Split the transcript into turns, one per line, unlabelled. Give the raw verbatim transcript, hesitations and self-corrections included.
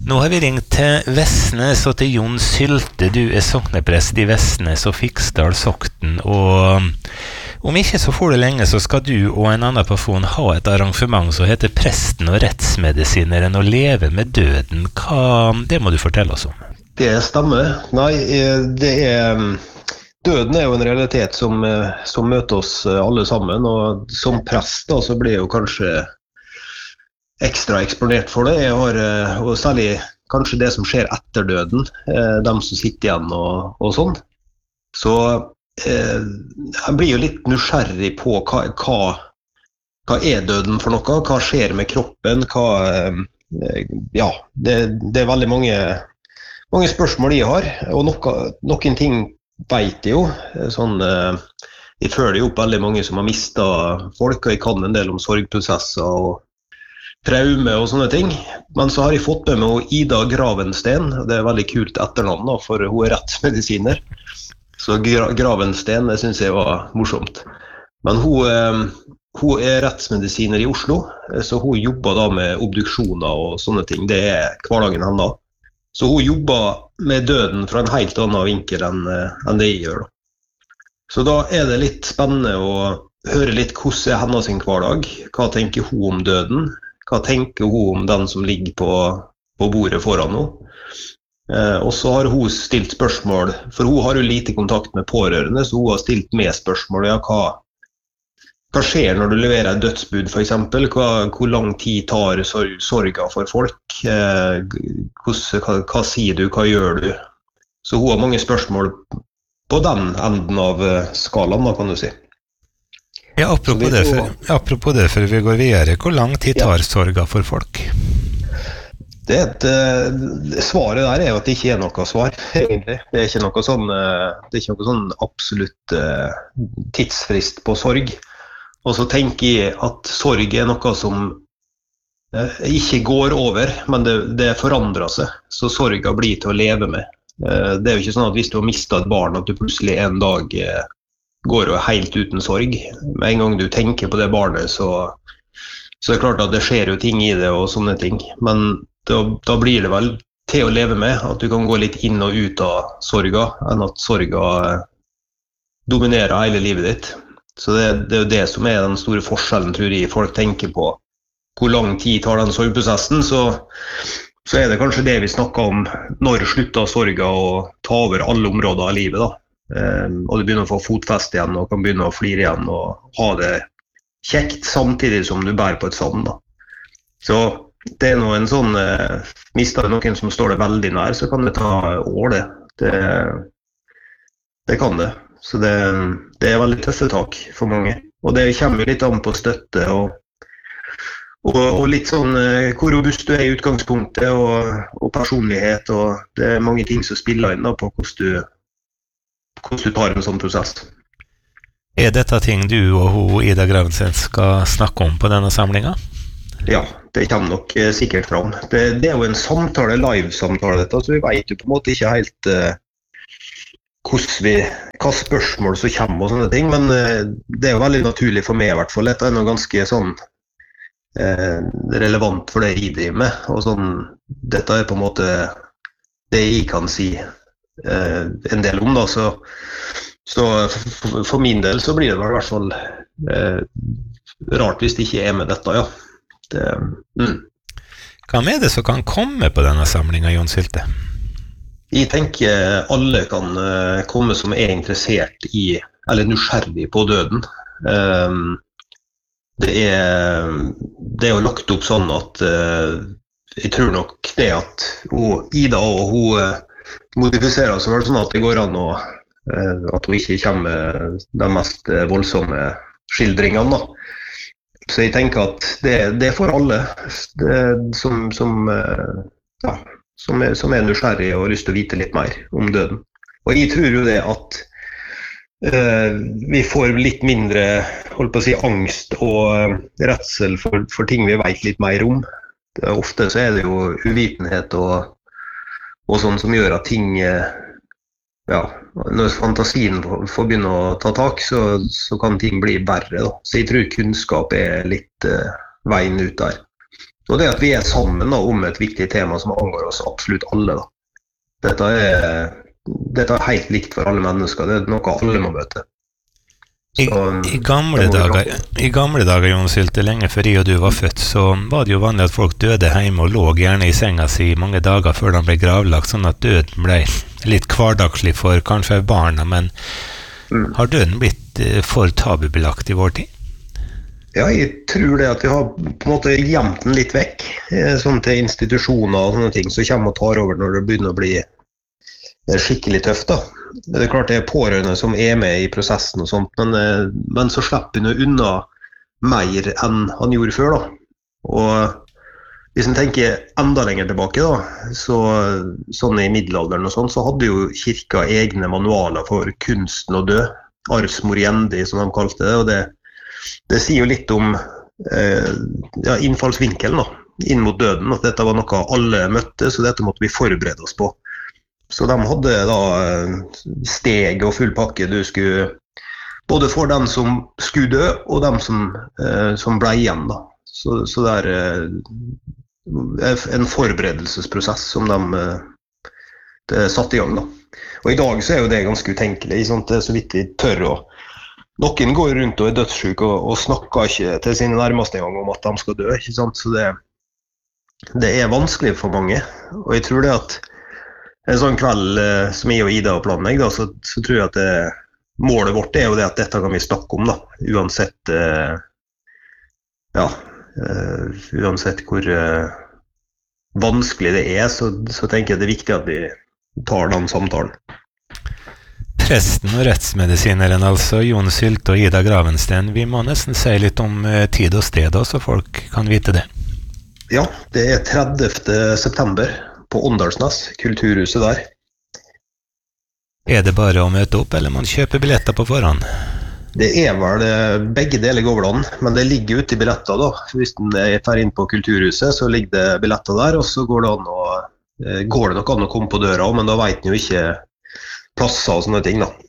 Nå har vi ringt til Vestnes og til Jon Sylte. Du er sokneprest i Vestnes og Fiksdal Sokten, og om ikke så får det lenge så skal du og en annen person ha et arrangement som heter Presten og rettsmedisineren å leve med døden. Hva, det må du fortelle oss om.
Det stemmer. Nei, det er... Døden er jo en realitet som, som møter oss alle sammen, og som prest da, så blir jeg jo kanskje ekstra eksponert for det. Jeg har, og særlig kanskje det som skjer etter døden, dem som sitter igjen og, og sånn. Så eh, jeg blir jo litt nysgjerrig på hva, hva, hva er døden for noe, hva skjer med kroppen, hva, eh, ja, det, det er veldig mange, mange spørsmål jeg har, og noe, noen ting vet jeg jo, sånn, eh, jeg føler jo opp veldig mange som har mistet folk, og jeg kan en del om sorgprosesser og traume og sånne ting. Men så har jeg fått med meg Ida Gravensten, det er veldig kult etternavn da, for hun er rettsmedisiner. Så Gravensten, det synes jeg var morsomt. Men hun, eh, hun er rettsmedisiner i Oslo, så hun jobber da med obduksjoner og sånne ting. Det er hverdagen henne. Så hun jobber med døden fra en helt annen vinkel enn, enn det jeg gjør. Da. Så da er det litt spennende å høre litt hvordan er hennes sin hverdag. Hva tenker hun om døden? Hva tenker hun om den som ligger på, på bordet foran henne? Eh, og så har hun stilt spørsmål, for hun har jo lite kontakt med pårørende, så hun har stilt med spørsmål. Ja, hva, hva skjer når du leverer et dødsbud, for eksempel? Hva, hvor lang tid tar sor- sorga for folk? Eh, hvordan, hva, hva sier du? Hva gjør du? Så hun har mange spørsmål på den enden av skalaen, da, kan du si.
Ja, apropos det, for, apropos det, før vi går videre, hvor lang tid tar ja. sorga for folk?
Det er et, uh, svaret der er jo at det ikke er noe svar, egentlig. Det er ikke noe sånn, uh, det er ikke noe sånn absolutt uh, tidsfrist på sorg. Og så tenker jeg at sorg er noe som uh, ikke går over, men det, det forandrer seg. Så sorga blir til å leve med. Uh, det er jo ikke sånn at hvis du har mistet et barn, at du plutselig en dag uh, går jo helt uten sorg. Med en gang du tenker på det barnet, så, så er det klart at det skjer jo ting i det og sånne ting. Men da, da blir det vel til å leve med, at du kan gå litt inn og ut av sorga, enn at sorga dominerer hele livet ditt. Så det, det er jo det som er den store forskjellen, tror jeg. Folk tenker på hvor lang tid tar den sorgprosessen, så, så er det kanskje det vi snakker om når slutter sorga å ta over alle områder av livet da. Um, og du begynner å få fotfest igjen og kan begynne å flire igjen og ha det kjekt samtidig som du bærer på et savn da. Så det er noe en sånn uh, mister noen som står det veldig nær, så kan det ta år det det, det kan det så det, det er veldig tøffe tak for mange, og det kommer litt an på støtte og, og, og litt sånn uh, hvor robust du er i utgangspunktet og, og personlighet, og det er mange ting som spiller inn da, på hvordan du hvordan du tar en sånn prosess.
Er dette ting du og hun, Ida Gravensen, skal snakke om på denne samlingen?
Ja, det kommer nok eh, sikkert fram. Det, det er jo en samtale, live-samtale dette, så vi vet jo på en måte ikke helt eh, vi, hva spørsmål som kommer og sånne ting, men eh, det er jo veldig naturlig for meg i hvert fall. Dette er noe ganske sånn eh, relevant for det jeg driver med, og sånn, dette er på en måte det jeg kan si Uh, en del om da, så, så for, for min del så blir det i hvert fall uh, rart hvis det ikke er med dette, ja. Det, mm.
Hva er det som kan komme på denne samlingen, Jon Sylte?
Jeg tenker alle kan uh, komme som er interessert i, eller nysgjerrig på døden. Um, det, er, det er jo lagt opp sånn at uh, jeg tror nok det at og Ida og hun uh, modifiserer så var det sånn at det går an å, uh, at hun ikke kommer med de mest voldsomme skildringene da. Så jeg tenker at det, det er for alle det, som, som, uh, ja, som, er, som er nysgjerrig og har lyst til å vite litt mer om døden. Og jeg tror jo det at uh, vi får litt mindre, holdt på å si, angst og uh, redsel for, for ting vi vet litt mer om. Det, ofte så er det jo uvitenhet og og sånn som gjør at ting, ja, når fantasien får begynne å ta tak, så, så kan ting bli verre da. Så jeg tror kunnskap er litt uh, veien ut der. Og det at vi er sammen da, om et viktig tema som angår oss absolutt alle. Da. Dette, er, dette er helt likt for alle mennesker, det er noe alle må møte.
I, i, gamle dager, I gamle dager, Jon Sylte, lenge før jeg og du var født, så var det jo vanlig at folk døde hjemme og lå gjerne i senga si mange dager før de ble gravlagt, sånn at døden ble litt hverdagslig for kanskje barna, men mm. har døden blitt for tabubelagt i vår tid?
Ja, jeg tror det at vi har på en måte gjemt den litt vekk, sånn til institusjoner og sånne ting, som kommer og tar over når det begynner å bli skikkelig tøft da. Det er klart det er pårørende som er med i prosessen og sånt, men, men så slipper han unna mer enn han gjorde før da. Og hvis man tenker enda lenger tilbake da, så, sånn i middelalderen og sånn, så hadde jo kirka egne manualer for kunsten å dø, ars moriendi som de kalte det, og det, det sier jo litt om eh, ja, innfallsvinkelen da, inn mot døden, at dette var noe alle møtte, så dette måtte vi forberede oss på. Så de hadde da steg og full pakke, du skulle, både for dem som skulle dø, og dem som, eh, som ble igjen da. Så, så det er eh, en forberedelsesprosess som de eh, satte i gang da. Og i dag så er jo det ganske utenkelig, sånn at det er så vidt vi tør å. Noen går rundt og er dødssyke og, og snakker ikke til sine nærmeste en gang om at de skal dø, ikke sant? Så det, det er vanskelig for mange, og jeg tror det at en sånn kveld eh, som jeg og Ida har planlegget, da, så, så tror jeg at det, målet vårt er jo det at dette kan vi snakke om da, uansett, eh, ja, eh, uansett hvor eh, vanskelig det er, så, så tenker jeg det er viktig at vi tar den samtalen.
Presten og rettsmedisineren altså, Jon Sylte og Ida Gravensten, vi må nesten si litt om eh, tid og sted da, så folk kan vite det.
Ja, det er tredivte september. På Åndalsnes, kulturhuset der.
Er det bare å møte opp, eller man kjøper billetter på forhånd?
Det er vel begge deler går vel an, men det ligger ute i billetter da. Hvis den er ferdig inn på kulturhuset, så ligger det billetter der, og så går det, an å, går det nok an å komme på døra, men da vet den jo ikke plasser og sånne ting da.